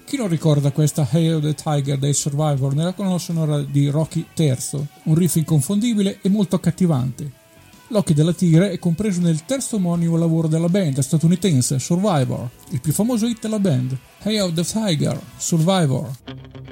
Chi non ricorda questa Eye of the Tiger dei Survivor nella colonna sonora di Rocky III, un riff inconfondibile e molto accattivante. L'Occhio della Tigre è compreso nel terzo omonimo lavoro della band statunitense Survivor, il più famoso hit della band, Eye of the Tiger, Survivor.